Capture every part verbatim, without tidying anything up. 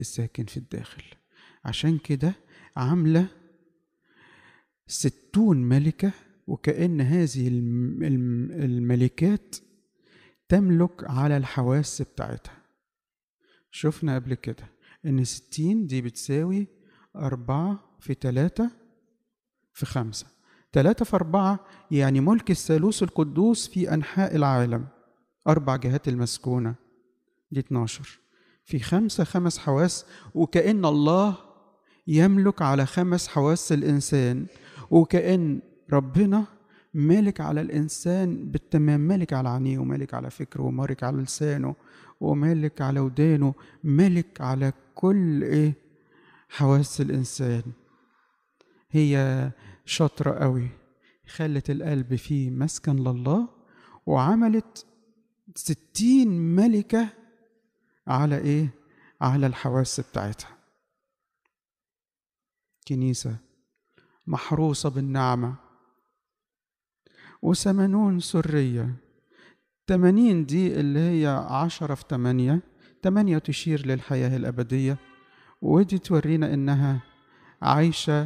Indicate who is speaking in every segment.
Speaker 1: الساكن في الداخل. عشان كده عاملة ستون ملكة، وكأن هذه الملكات تملك على الحواس بتاعتها. شفنا قبل كده ان ستين دي بتساوي أربعة في تلاتة في خمسة. تلاتة في أربعة يعني ملك الثالوث القدوس في أنحاء العالم، أربع جهات المسكونة دي اتناشر في خمسة، خمس حواس. وكأن الله يملك على خمس حواس الإنسان، وكأن ربنا مالك على الإنسان بالتمام، مالك على عينيه، ومالك على فكره، ومالك على لسانه، ومالك على ودانه، مالك على كل إيه حواس الإنسان. هي شاطرة قوي، خلت القلب فيه مسكن لله، وعملت ستين ملكة على إيه؟ على الحواس بتاعتها. كنيسة محروسة بالنعمة، وثمانون سرية. تمانين دي اللي هي عشرة في تمانية، تمانية تشير للحياة الأبدية، ودي تورينا إنها عايشة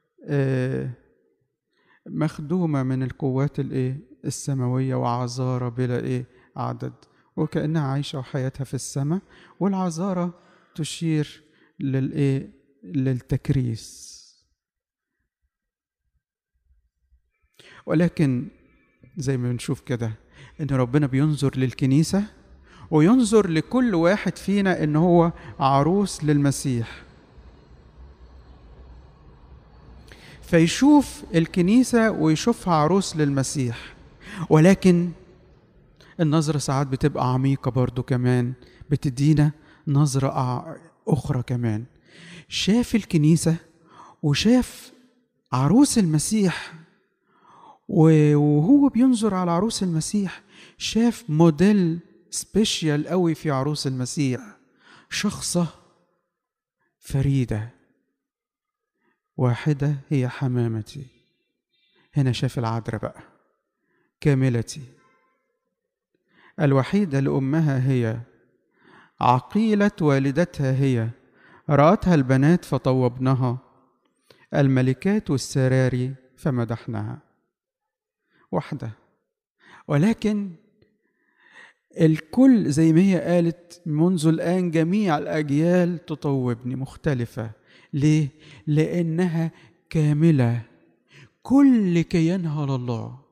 Speaker 1: مخدومة من القوات الإيه السماوية، وعذارة بلا إيه عدد، وكأنها عايشة وحياتها في السماء. والعذارة تشير للإيه للتكريس. ولكن زي ما بنشوف كده إن ربنا بينظر للكنيسة، وينظر لكل واحد فينا إن هو عروس للمسيح، فيشوف الكنيسة ويشوفها عروس للمسيح. ولكن النظرة ساعات بتبقى عميقة برضو، كمان بتدينا نظرة أخرى كمان. شاف الكنيسة وشاف عروس المسيح، وهو بينظر على عروس المسيح شاف موديل سبيشيال قوي في عروس المسيح، شخصة فريدة واحدة هي حمامتي. هنا شاف العذراء بقى، كاملتي الوحيدة لأمها هي، عقيلة والدتها هي، رأتها البنات فطوبنها، الملكات والسراري فمدحناها. واحدة، ولكن الكل زي ما هي قالت منذ الآن جميع الأجيال تطوبني، مختلفة. ليه؟ لأنها كاملة، كل كيانها لله،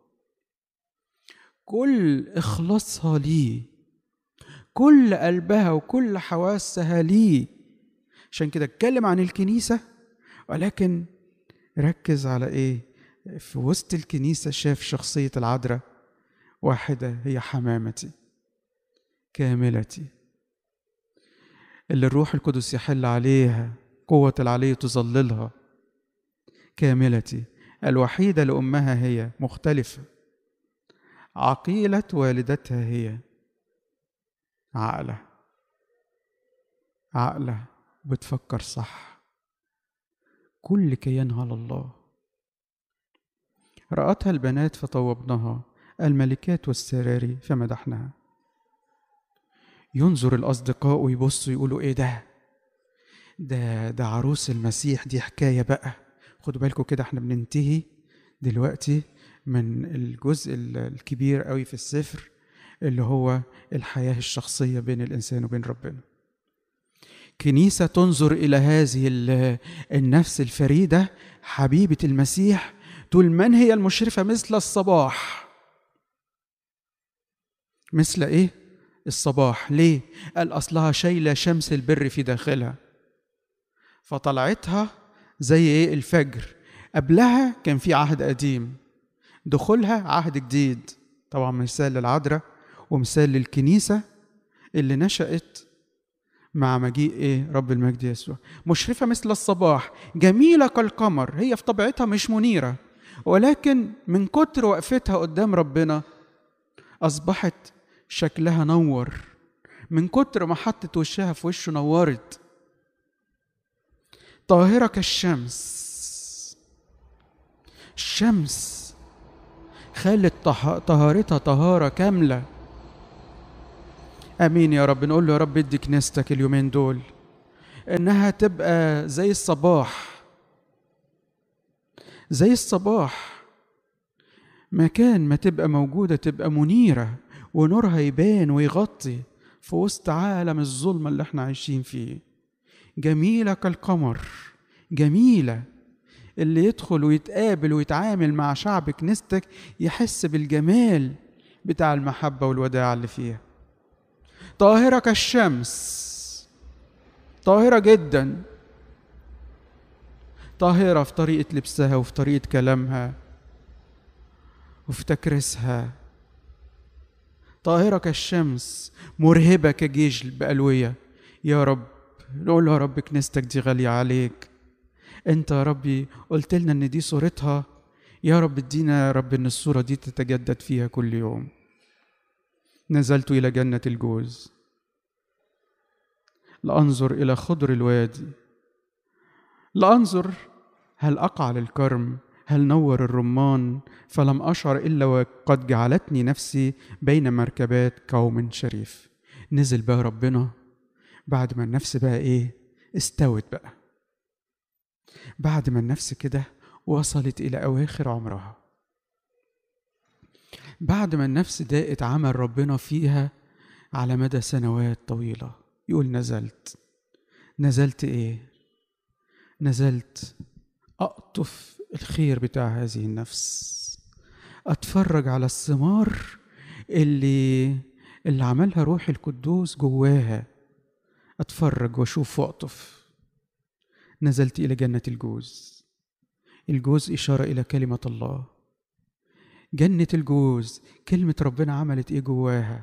Speaker 1: كل إخلاصها ليه، كل قلبها وكل حواسها ليه. عشان كده اتكلم عن الكنيسة، ولكن ركز على إيه؟ في وسط الكنيسة شاف شخصية العذراء، واحدة هي حمامتي كاملتي، اللي الروح القدس يحل عليها، قوة العلي تظللها. كاملتي الوحيدة لأمها هي، مختلفة. عقيلة والدتها هي، عقلة عقلة بتفكر صح، كل كيانها لله. رأتها البنات فطوبنها، الملكات والسراري فمدحناها. ينظر الأصدقاء ويبصوا يقولوا إيه ده؟ ده ده عروس المسيح، دي حكاية بقى. خدوا بالكم كده، احنا بننتهي دلوقتي من الجزء الكبير قوي في السفر، اللي هو الحياة الشخصية بين الإنسان وبين ربنا. كنيسة تنظر إلى هذه النفس الفريدة حبيبة المسيح، تقول من هي المشرفة مثل الصباح. مثل إيه؟ الصباح. ليه؟ قال أصلها شايلة شمس البر في داخلها، فطلعتها زي إيه؟ الفجر. قبلها كان في عهد قديم، دخولها عهد جديد. طبعا مثال للعذراء ومثال للكنيسة اللي نشأت مع مجيء إيه؟ رب المجد يسوع. مشرفة مثل الصباح، جميلة كالقمر. هي في طبيعتها مش منيرة، ولكن من كتر وقفتها قدام ربنا أصبحت شكلها نور، من كتر ما حطت وشها في وشه نورت. طاهرة كالشمس، الشمس خلت طهارتها طهارة كاملة. امين يا رب. نقول له يا رب ادي كنيستك اليومين دول إنها تبقى زي الصباح، زي الصباح، مكان ما تبقى موجودة تبقى منيرة ونورها يبان ويغطي في وسط عالم الظلمة اللي احنا عايشين فيه. جميلة كالقمر، جميلة. اللي يدخل ويتقابل ويتعامل مع شعب كنيستك يحس بالجمال بتاع المحبة والوداع اللي فيها. طاهرة كالشمس، طاهرة جدا، طاهرة في طريقة لبسها وفي طريقة كلامها وفي تكريسها. طاهرة كالشمس، مرهبة كجيش بألوية. يا رب نقول يا رب كنيستك دي غالية عليك، انت يا ربي قلت لنا ان دي صورتها، يا رب ادينا يا رب ان الصورة دي تتجدد فيها كل يوم. نزلت إلى جنة الجوز لأنظر إلى خضر الوادي، لأنظر هل أقع للكرم، هل نور الرمان، فلم أشعر إلا وقد جعلتني نفسي بين مركبات قوم شريف. نزل بقى ربنا بعد ما النفس بقى إيه استوت بقى، بعد ما النفس كده وصلت إلى أواخر عمرها، بعد ما النفس داقت عمل ربنا فيها على مدى سنوات طويلة، يقول نزلت. نزلت إيه؟ نزلت أقطف الخير بتاع هذه النفس، أتفرج على الثمار اللي اللي عملها روح القدوس جواها، أتفرج وأشوف وأقطف. نزلت إلى جنة الجوز. الجوز إشارة إلى كلمة الله. جنة الجوز كلمة ربنا عملت إيه جواها.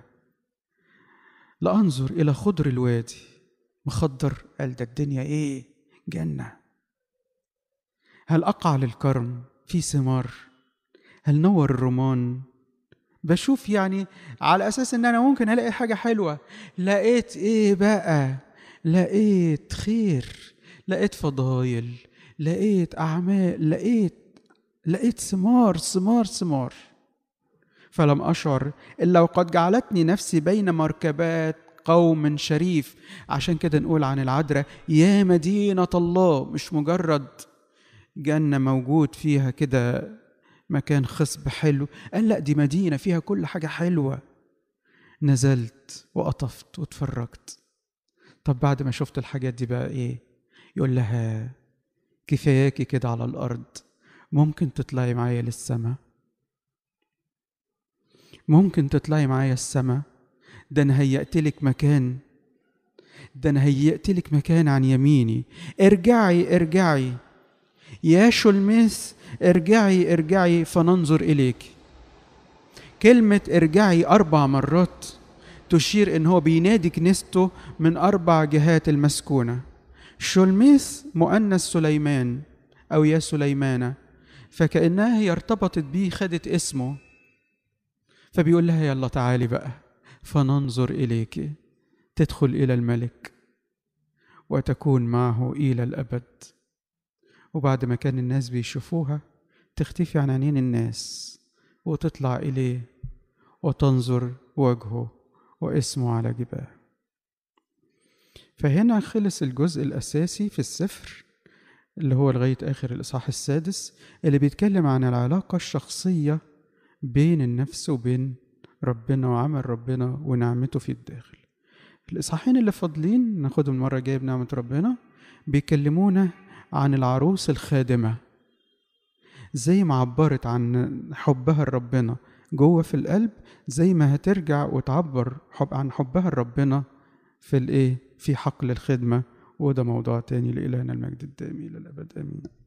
Speaker 1: لأنظر إلى خضر الوادي، مخضر، قال ده الدنيا إيه جنة. هل أقع للكرم في ثمار، هل نور الرمان. بشوف يعني على أساس إن أنا ممكن ألاقي حاجة حلوة، لقيت إيه بقى؟ لقيت خير، لقيت فضايل، لقيت أعمال، لقيت لقيت ثمار ثمار ثمار. فلم أشعر إلا وقد جعلتني نفسي بين مركبات قوم شريف. عشان كده نقول عن العذراء يا مدينة الله، مش مجرد جنة موجود فيها كده مكان خصب حلو، قال لا دي مدينة فيها كل حاجة حلوة. نزلت وقطفت واتفرجت. طب بعد ما شفت الحاجات دي بقى ايه؟ يقول لها كفاياكي كده على الأرض، ممكن تطلعي معايا للسماء، ممكن تطلعي معايا السماء. ده أنا هيأتلك مكان، ده أنا هيأتلك مكان عن يميني. ارجعي ارجعي يا شلميس، ارجعي ارجعي فننظر إليك. كلمة ارجعي أربع مرات تشير إن هو بينادي كنيسته من أربع جهات المسكونة. شلميس مؤنث سليمان أو يا سليمانة، فكأنها هي ارتبطت بيه، خدت اسمه، فبيقول لها يلا تعالي بقى فننظر إليك، تدخل إلى الملك وتكون معه إلى الأبد. وبعد ما كان الناس بيشوفوها تختفي عن عينين الناس وتطلع إليه وتنظر وجهه واسمه على جباه. فهنا خلص الجزء الأساسي في السفر اللي هو لغاية آخر الإصحاح السادس، اللي بيتكلم عن العلاقة الشخصية بين النفس وبين ربنا وعمل ربنا ونعمته في الداخل. الإصحاحين اللي فاضلين ناخدهم المرة الجاية بنعمة ربنا، بيكلمونا عن العروس الخادمة، زي ما عبرت عن حبها لربنا جوه في القلب، زي ما هترجع وتعبر حب عن حبها لربنا في الايه في حقل الخدمة. وده موضوع تاني. لإلهنا المجد الدائم إلى الأبد آمين.